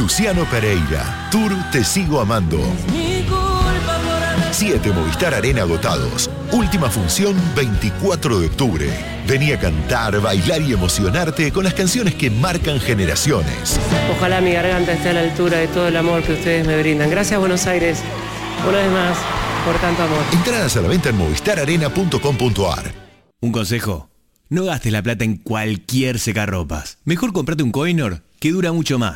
Luciano Pereira, Tour Te Sigo Amando. 7 Movistar Arena agotados. Última función 24 de octubre. Vení a cantar, bailar y emocionarte con las canciones que marcan generaciones. Ojalá mi garganta esté a la altura de todo el amor que ustedes me brindan. Gracias, Buenos Aires, una vez más, por tanto amor. Entradas a la venta en movistararena.com.ar. Un consejo: no gastes la plata en cualquier secarropas. Mejor comprate un Coinor que dura mucho más.